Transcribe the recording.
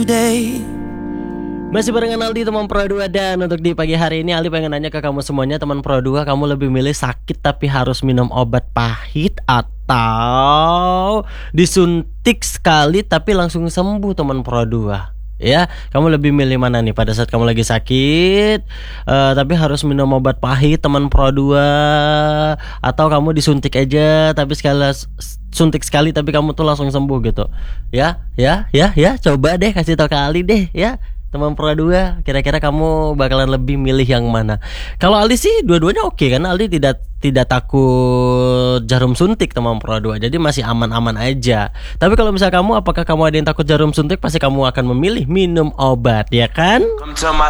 Masih barengan Aldi teman Pro 2. Dan untuk di pagi hari ini Aldi pengen nanya ke kamu semuanya teman Pro 2, kamu lebih milih sakit tapi harus minum obat pahit atau disuntik sekali tapi langsung sembuh teman Pro 2? Ya, kamu lebih milih mana nih pada saat kamu lagi sakit tapi harus minum obat pahit teman Pro 2, atau kamu disuntik aja tapi suntik sekali tapi kamu tuh langsung sembuh gitu. Ya, coba deh kasih tau ke Ali deh ya. Teman Pro 2, kira-kira kamu bakalan lebih milih yang mana? Kalau Aldi sih dua-duanya oke, karena Aldi tidak takut jarum suntik teman Pro 2. Jadi masih aman-aman aja. Tapi kalau misalnya kamu, apakah kamu ada yang takut jarum suntik? Pasti kamu akan memilih minum obat, ya kan? Come to my